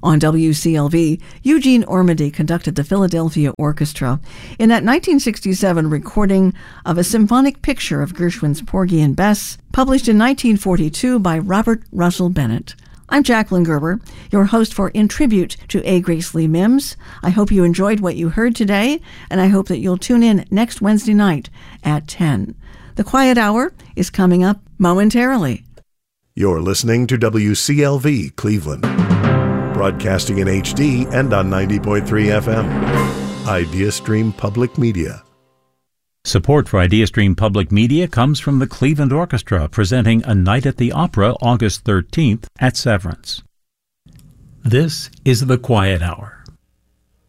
On WCLV, Eugene Ormandy conducted the Philadelphia Orchestra in that 1967 recording of a symphonic picture of Gershwin's Porgy and Bess, published in 1942 by Robert Russell Bennett. I'm Jacqueline Gerber, your host for In Tribute to A. Grace Lee Mims. I hope you enjoyed what you heard today, and I hope that you'll tune in next Wednesday night at 10. The Quiet Hour is coming up momentarily. You're listening to WCLV Cleveland, broadcasting in HD and on 90.3 FM. IdeaStream Public Media. Support for IdeaStream Public Media comes from the Cleveland Orchestra, presenting A Night at the Opera August 13th at Severance. This is The Quiet Hour.